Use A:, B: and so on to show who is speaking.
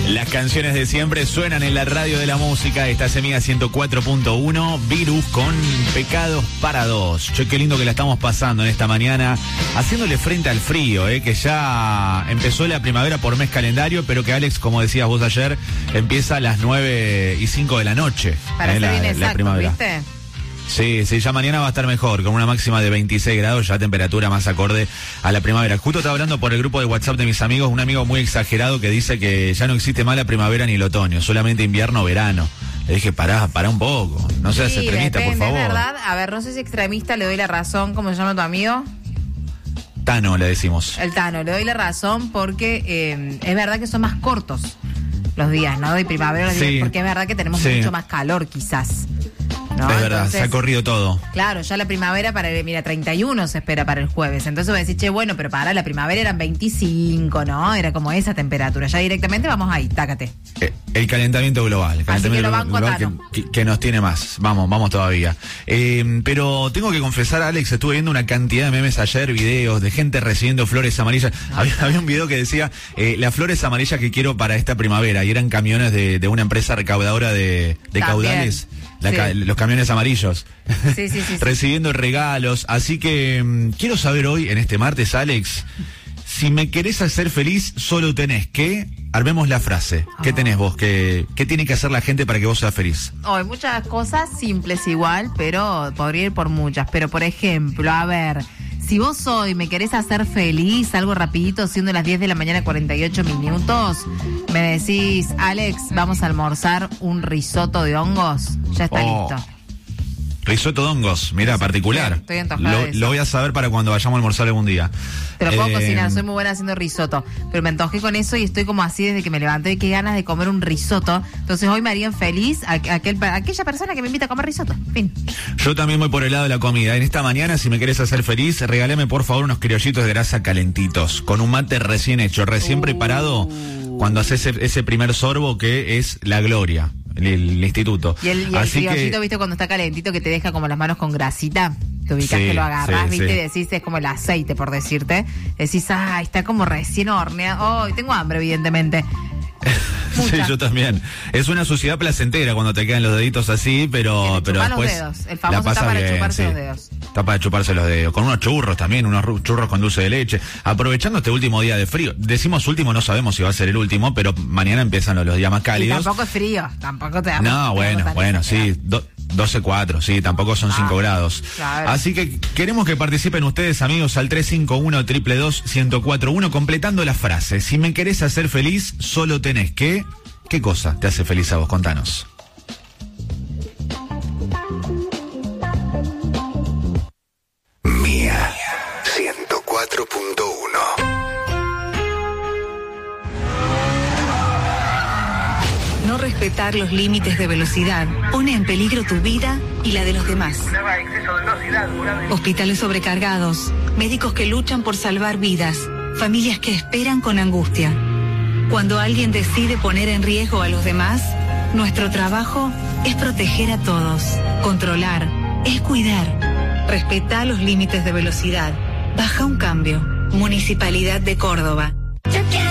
A: Las canciones de siempre suenan en la radio de la música. Esta es Emiga 104.1. Virus con Pecados para Dos. Che, qué lindo que la estamos pasando en esta mañana, haciéndole frente al frío, que ya empezó la primavera por mes calendario, pero que Alex, como decías vos ayer, empieza a las 9:05 de la noche.
B: Para ser bien exacto,
A: la primavera.
B: ¿viste?
A: Sí, ya mañana va a estar mejor, con una máxima de 26 grados, ya temperatura más acorde a la primavera. Justo estaba hablando por el grupo de WhatsApp de mis amigos, un amigo muy exagerado que dice que ya no existe más la primavera ni el otoño, solamente invierno, verano. Le dije, pará un poco, no seas extremista, por favor.
B: Es verdad, a ver, no sé si extremista, le doy la razón, ¿cómo se llama tu amigo?
A: Tano, le decimos.
B: El Tano, le doy la razón porque es verdad que son más cortos los días, ¿no? De primavera, los días, porque es verdad que tenemos mucho más calor, quizás. ¿No?
A: Es verdad, entonces, se ha corrido todo.
B: Claro, ya la primavera mira, 31 se espera para el jueves. Entonces voy a decir, che, bueno, pero para la primavera eran 25, ¿no? Era como esa temperatura. Ya directamente vamos ahí, tácate.
A: El calentamiento global. El calentamiento global que nos tiene más. Vamos todavía. Pero tengo que confesar, Alex, estuve viendo una cantidad de memes ayer, videos de gente recibiendo flores amarillas. Había un video que decía, las flores amarillas que quiero para esta primavera. Y eran camiones de una empresa recaudadora de caudales. Los camiones amarillos.
B: Sí.
A: Recibiendo regalos. Así que quiero saber hoy, en este martes, Alex, si me querés hacer feliz, solo tenés que... Armemos la frase. ¿Qué tenés vos? ¿Qué tiene que hacer la gente para que vos seas feliz?
B: Hay muchas cosas simples igual, pero podría ir por muchas. Pero, por ejemplo, a ver... Si vos hoy me querés hacer feliz, algo rapidito, siendo las 10 de la mañana 48 minutos, me decís, Alex, vamos a almorzar un risotto de hongos. Ya está listo.
A: Risotto de hongos, mira, particular.
B: Sí, estoy antojada de eso.
A: Lo voy a saber para cuando vayamos a almorzar algún día.
B: Te lo puedo cocinar, soy muy buena haciendo risotto. Pero me antojé con eso y estoy como así desde que me levanté, qué ganas de comer un risotto. Entonces hoy me harían feliz aquella persona que me invita a comer risotto. Fin.
A: Yo también voy por el lado de la comida. En esta mañana, si me querés hacer feliz, regálame por favor unos criollitos de grasa calentitos, con un mate recién hecho, recién preparado, cuando haces ese primer sorbo que es la gloria. El instituto.
B: Y el criollito, ¿viste? Cuando está calentito, que te deja como las manos con grasita. Te ubicás, que lo agarrás, ¿viste? Y decís, es como el aceite, por decirte. Decís, está como recién horneado. Tengo hambre, evidentemente.
A: Sí, yo también. Es una suciedad placentera cuando te quedan los deditos así, pero después
B: los dedos. El famoso está para chuparse los dedos.
A: Está para chuparse los dedos. Con unos churros también, unos churros con dulce de leche. Aprovechando este último día de frío. Decimos último, no sabemos si va a ser el último, pero mañana empiezan los días más cálidos.
B: Y tampoco es frío, tampoco te da.
A: No, bueno, sí. 12.4, sí, tampoco son 5 grados. Claro. Así que queremos que participen ustedes, amigos, al 351-222-1041, completando la frase. Si me querés hacer feliz, solo tenés que... ¿Qué cosa te hace feliz a vos? Contanos.
C: Mía 104.1.
D: No respetar los límites de velocidad pone en peligro tu vida y la de los demás. Hospitales sobrecargados, médicos que luchan por salvar vidas, familias que esperan con angustia. Cuando alguien decide poner en riesgo a los demás, nuestro trabajo es proteger a todos. Controlar es cuidar. Respeta los límites de velocidad. Baja un cambio. Municipalidad de Córdoba.